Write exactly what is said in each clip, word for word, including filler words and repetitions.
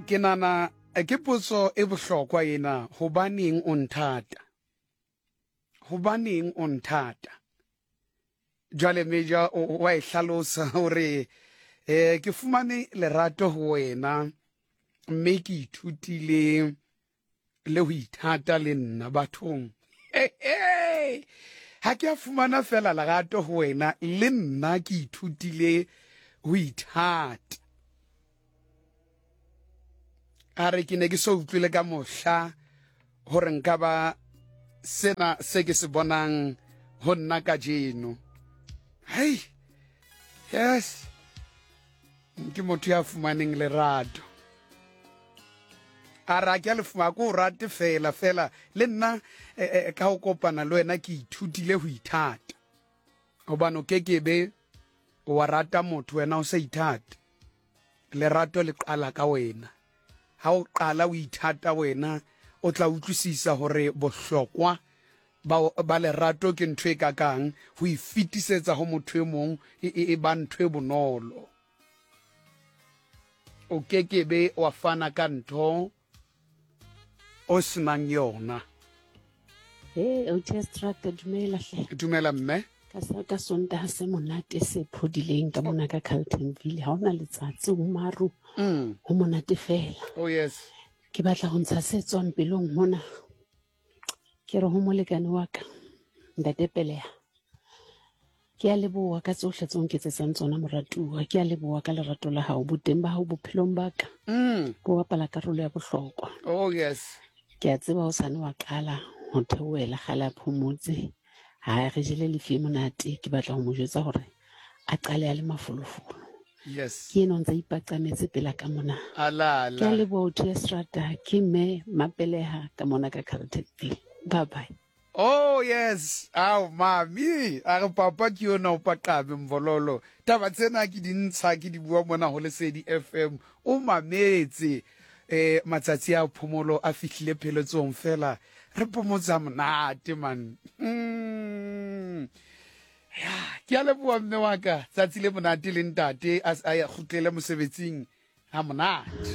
ke nana ke potso e bohlokwa ena hobaneng o nthata hobaneng o nthata jwale meja wa e hlalosa hore eh ke fumane lerato ho wena mme ke ithutile le ho ithata le nna bathong ha ke a fumana fela lerato ho wena le nna ke ithutile ho ithata are ke ne ke so utlwile ka mohla hore nka ba sena se ke se bonang ho nna ka jeno hey yes ke motho ya fumaneng lerato ara ke a le fuma ko rate fela fela le nna ka ho kopana le wena ke ithutile ho ithata hobane ke ke be wa rata motho wena o sa ithata lerato le qala ka wena ha o qala o ithata wena o tla utlwisisa hore bohlokwa ba ba lerato ke ntwe ka kang ho ifitisetsa ho motho e mong e ba ntwe bonolo o kekebe wa fana ka ntho o senang yona eh o tsestrata dumela hle dumela mme ka sa ka sonta se monate se phodileng ka mona ka Carltonville ha ona letsatsi o maru mm ho monate fela oh yes ke batla ho ntsha se tswang pelong hona ke re ho molekane wa ka ntate Peleha ke a leboha ka tsohle tseo ke tsetsang tsona moratuwa ke a leboha ka lerato la hao boteng ba hao bophelong ba ka mm bo bapala karolo ya bohlokwa oh yes ke a tseba o sane wa qala ho theoela khala phomotse ha re jele le fi monate ke batla ho mo jwetsa hore a qale a le mafolofolo yes ke eno ntse ipaqametse pela ka mona ala ke a ala leboha o Strata ke me Mapeleha ka mona ka Carltonville bye bye oh yes aw mami a re papa ke yona o paqame mvololo taba tsena ke di ntsha ke di bua mona ho Lesedi F M o mametse eh matsatsi a phomolo a fihlile pheletsong fela re pomotsa monate man mm ya ke a leboha mme wa ka tsatsi le monate le ntate a ya khutlele mosebetsing ha monate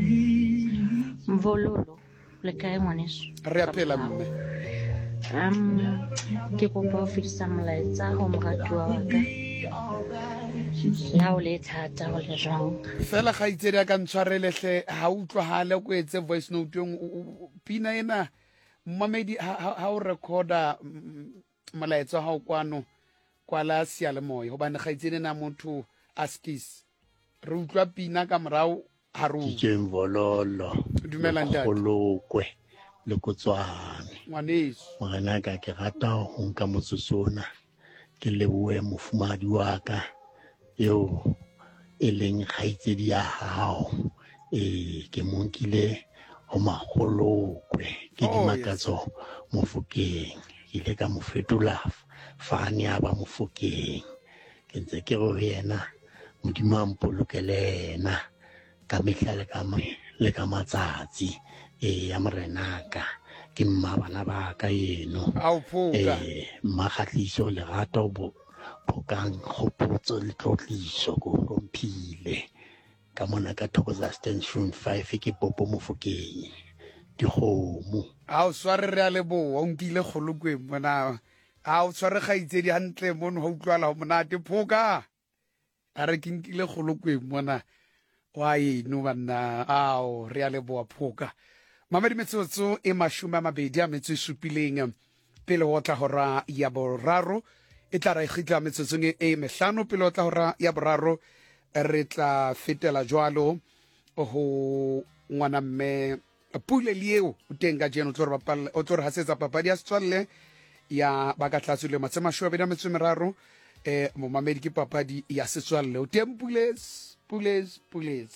Mvololo le kae ngwaneso re a phela mme um ke kopa ho fetisa molaetsa ho moratuwa wa ka la o le thata ho le jwang fela ga itsedi ka ntshwarelehle ha utlwahale ko etse voice note yung pina ena mmamedi ha o recorda molaetsa ha o kwano kwala seyalemoya hobane ga itsedi na motho askis re utlwa pina ka morao ha ro ke Mvololo dumela ntate golokwe le Kotswane ngwaneso morena ka ke rata ho nka motsosona ke leboe mofumadi wa ka eo e leng kgaitsedi ya hao e ke monkile ho magolokwe ke di makatso Mofokeng ile ka mo fetola fane ya ba Mofokeng ke ntse ke go yena modimo a mpolokelena ka mehla le ka le ka matsatsi e ya morenaka ke mma bana ba ka eno au phuka eh makhatliso le rato bo phokang khopotso le tlotliso go romphile ka mona ka Thokoza Station five ke Popo Mofokeng dikgomo au sware re a leboha o nkile kgolokwe mona au sware ga itsedi hantle mono ho utlwala ho monate phuka a re ke nkile kgolokwe mona wa eno banna ao re a leboha phuka mamedi metsotso e mashome a mabedi a metso e supileng pele ho tla hora ya boraro e tla ra ikgitla metsotsong e mehlano pele ho tla hora ya boraro re tla fetela jwalo ho ngwana mme Pule lieo o teng ka jeno o tlo re bapalla o tlo re hasetsa papadi ya setswalle ya baka tlatso le matsema shwa bena metso meraro eh mo mamedi ke papadi ya setswalle o teng Pules Pules Pules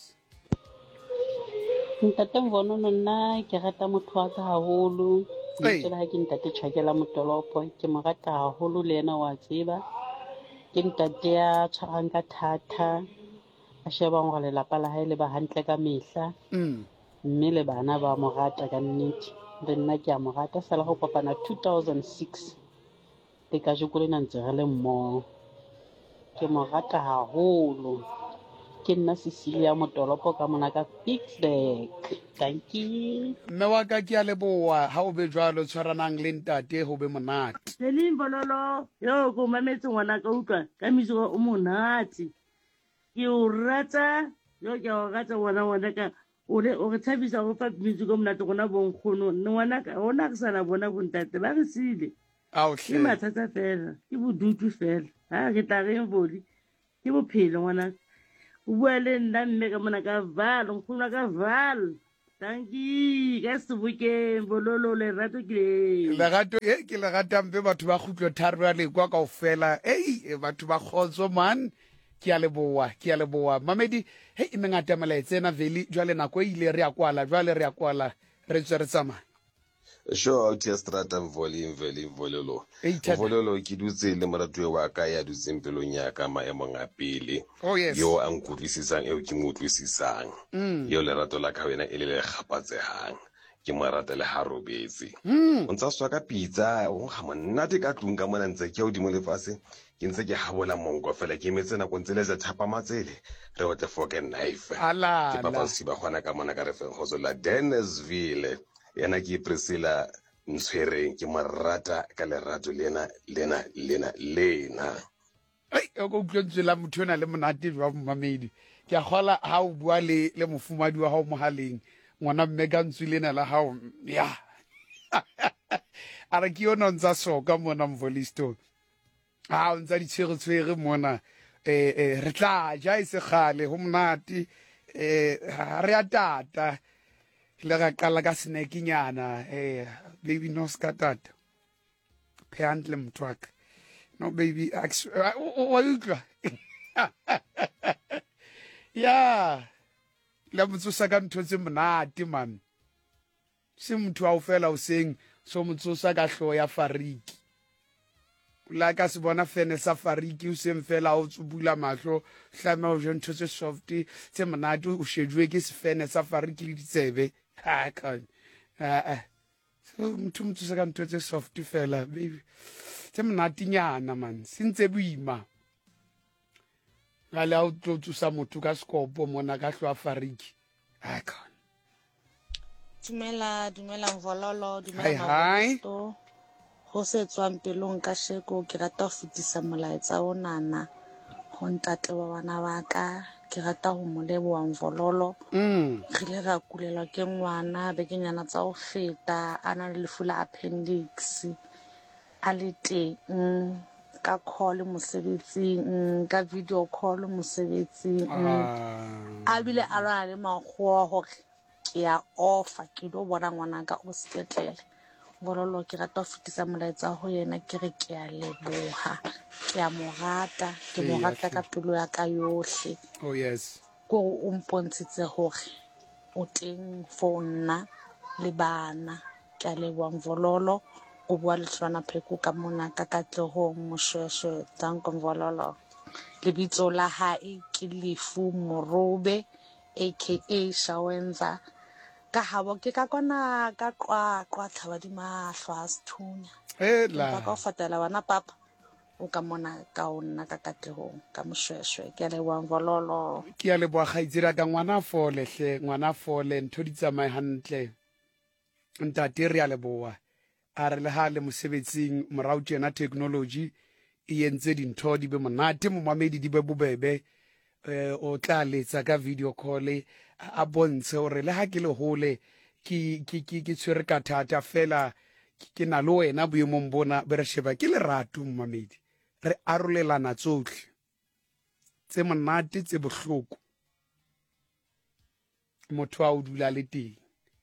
ntate Mvonono nna ke rata motho wa ka haholo Hey. ke ha ke ntate Tjhakela Motolopo ke mo rata haholo le yena wa tseba ke ntate ya tshwarang ka thata a shebang hore lelapa la hae le ba hantle ka mehla mm mme le bana ba mo rata ka nnete le nna ke a mo rata fela go kopana two thousand six le ka jeko le na ntse re le mmoho ke mo rata haholo ke nna Cecilia Motolopo ka mona ka Picksburg. Thank you. mme wa ka ke a leboa ha o be jwalo tshwaranang le ntate ho be monate Selin Bololo, yo ko mametse ngwana ka utlwa ka music o monate. Ke o rata, yo ke o rata ngwana ngwana ka o le o re tshabisa go fa music o monate gona bonkgono. Ne ngwana ka ona ke sana bona bontate ba re sile. ao Ke hle mathata fela, ke bodutu fela. Ha ke tla reng bodi. Ke bophelo ngwana. O bua le nna mme ka mona ka Val, nkgono ka Val. Thank you. Ka Sebokeng Bololo le rato ke. lerato e ke le ratang be batho ba khutlo tharo ya lekwa kaofela ei batho ba kgotso man ke a leboa ke a leboa mamedi he e mengata melaetse ena veli jwale nako e ile re a kwala jwale re a kwala re tswe re tsamaya sure out ya strata mvoli mveli mvololo Ei, thata. mvololo ke dutse le moratwe wa ka ya dutseng pelong ya ka maemong a pele Oh, yes. yo a nkutlwisisang eo ke mo utlwisisang yo lerato la ka wena e le le kgapatsehang ke mo rata le ha robetse o ntsa swa ka pitsa o ga monate ka tlung ka mona ntse ke hodimo lefase ke ntse ke habola monko fela ke metse nako ntse le za thapa matsele re o tle fork and knife Ala, ke papa ala. se ba gona ka mona ka re feng go la Dennisville yana ke Priscilla Ntshwereng ke mo rata ka lerato lena lena lena lena ei o go utlwentswe la motho ona le monate jwa mmamedi ke a kgola ha o bua le le mofumadi wa hao mohaleng ngwana mme ka ntswe lena la hao ya a re ke yona ntsa soka mona mvolisto ha o ntsa ditshwere-tshwere mona eh eh re tla ja e se gale ho monate eh ha re a tata le ga qala ka snakinyana eh baby no ska tata pheantle motho wa ka no baby ax- wa wa utlwa ya la motsosa ka ntho tse monate man se motho wa o fela o seng so motsosa ka hlo ya fariki la ka se bona fene sa fariki o seng fela o tsubula mahlo hlama o je ntho tse soft tse monate o shejwe ke se fene sa fariki le ditsebe ha ka a a so motho motsosa ka ntho tse soft fela baby tse monate nyana man sintse boima gale a o tlo tsosa motho ka skopo mona ka hlo a fariki ha ka Dumela, dumela Mvololo, Hi, dumela hi. Mavolisto. Ho se tswang pelong ka sheko ke rata ho fetisa molaetsa o nana ho ntate wa bana ba ka ke rata ho mo leboha Mvololo mm re ile ra kulelwa ke ngwana bekenyana tsa ho feta a na le lefu la appendix a le teng ka call mosebetsing ka video call mosebetsing ah a bile a rana le makgowa hore ke a offer ke lo bona ngwanaka o sepetlele Bololo ke rata ho fetisa molaetsa ho yena ke re ke a leboha ke a mo rata ke mo Ee, rata ahle. ka pelo ya ka yohle oh yes ko o mpontshitse hore o teng for nna le bana ke a leboha Mvololo o bua le Hlwana Pheko ka mona ka katlehong Moshweshwe danko Mvololo lebitso la hae ke Lefu Morobe aka Shawenza ka habo ke ka kona ka qwa qwa tlhaba di mahlo a sethunya hela ba ka o fatela bana papa o ka mona ka o nna ka katlehong ka Moshweshwe ke a leboha Mvololo ke a leboa kgaitsedi ka ngwana fole hle ngwana fole ntho di tsamaye hantle ntate re a leboa a re le ha le mosebetsing morao tjena technology e entse dintho di be monate momamedi di be bobebe eh o tla letsa ka video call a bontshe hore le ha ke le hole ke ke ke ke tshwere ka thata fela ke- ke na le wena boemong bona be re sheba ke lerato momamedi re arolelana tsohle tse monate tse bohloko motho a o dula le teng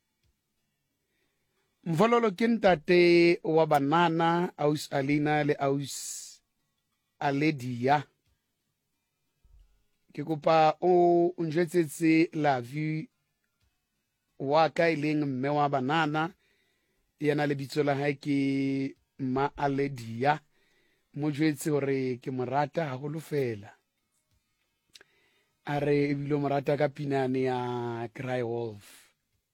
Mvololo ke ntate wa banana aus Alina le aus Aledia ke kopa o njwetsetse la vue wa ka e leng mme wa banana yena lebitso la hae ke mma Aledia mo jwetse hore ke morata haholo fela a re ebile mo rata ka pinane ya Cry Wolf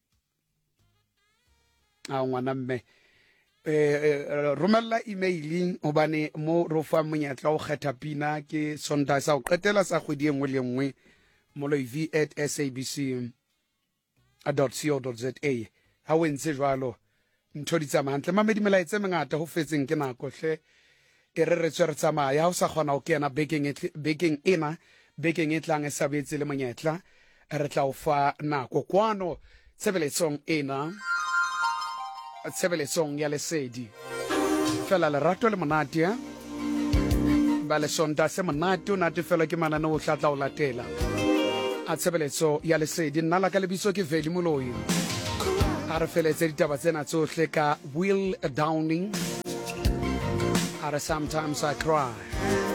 a ngwana mme eh eh, romella emailing hobane mo ro fa monyetla o kgetha pina ke sonda sa o qetela sa kgwedi engwe le engwe moloiv at sabc dot co dot za ha o entse jwalo ntho di tsamaya hantle mamedi melaetsa e mengata ho fetseng ke nako hle e re re tswere tsamaya ha o sa kgona ho kena bekeng ena bekeng e tlang e sabetse le monyetla re tla o fa nako kwano tshebeletsong ena tshebeletsong ya lesedi fela lerato le monate ba le sonta se monate o nate fela ke mananeo tla tla o latela a tshebeletso ya lesedi nna la ka lebitso ke Veli Moloi a re feletse ditaba tsena tsohle ka Will Downing a re Sometimes I Cry.